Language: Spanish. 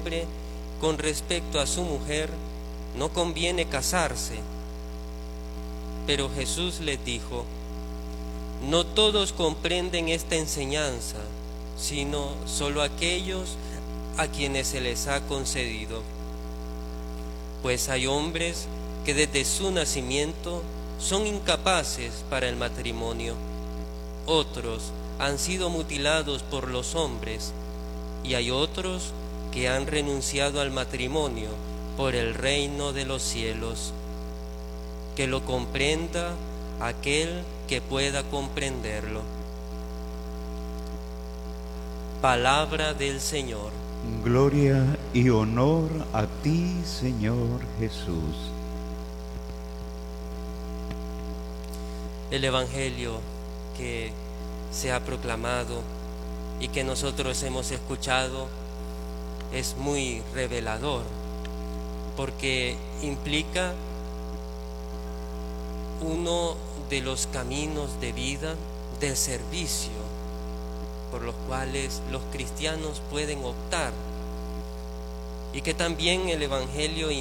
con respecto a su mujer, no conviene casarse. Pero Jesús les dijo: no todos comprenden esta enseñanza, sino solo aquellos a quienes se les ha concedido. Pues hay hombres que desde su nacimiento son incapaces para el matrimonio. Otros han sido mutilados por los hombres, y hay otros que han renunciado al matrimonio por el reino de los cielos. Que lo comprenda aquel que pueda comprenderlo. Palabra del Señor. Gloria y honor a ti, Señor Jesús. El Evangelio que se ha proclamado y que nosotros hemos escuchado es muy revelador, porque implica uno de los caminos de vida del servicio por los cuales los cristianos pueden optar, y que también el Evangelio